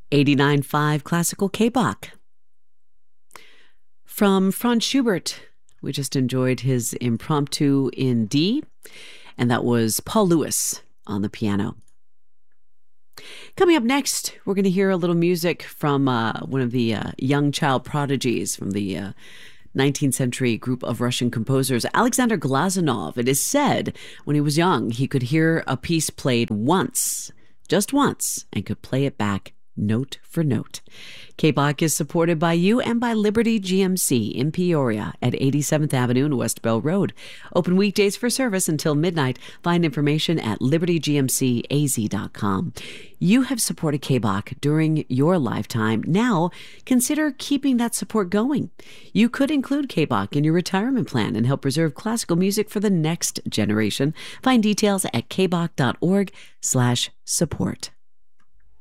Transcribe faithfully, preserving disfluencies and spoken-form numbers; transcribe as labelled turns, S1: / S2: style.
S1: eighty-nine point five Classical K-Bach. From Franz Schubert, we just enjoyed his Impromptu in D, and that was Paul Lewis on the piano. Coming up next, we're going to hear a little music from uh, one of the uh, young child prodigies from the uh, nineteenth century group of Russian composers, Alexander Glazunov. It is said when he was young, he could hear a piece played once, just once, and could play it back note for note. K-Bach is supported by you and by Liberty G M C in Peoria at eighty-seventh Avenue and West Bell Road. Open weekdays for service until midnight. Find information at liberty g m c a z dot com. You have supported K-Bach during your lifetime. Now, consider keeping that support going. You could include K-Bach in your retirement plan and help preserve classical music for the next generation. Find details at k bach dot org slash support.